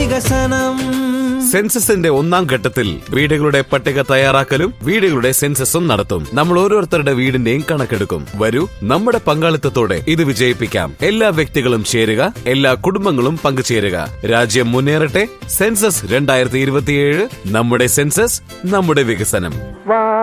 വികസനം. സെൻസസിന്റെ 1-ാം ഘട്ടത്തിൽ വീടുകളുടെ പട്ടിക തയ്യാറാക്കലും വീടുകളുടെ സെൻസസും നടത്തും. നമ്മൾ ഓരോരുത്തരുടെ വീടിന്റെയും കണക്കെടുക്കും. വരൂ, നമ്മുടെ പങ്കാളിത്തത്തോടെ ഇത് വിജയിപ്പിക്കാം. എല്ലാ വ്യക്തികളും ചേരുക, എല്ലാ കുടുംബങ്ങളും പങ്കുചേരുക. രാജ്യം മുന്നേറട്ടെ. സെൻസസ് 2027, നമ്മുടെ സെൻസസ്, നമ്മുടെ വികസനം.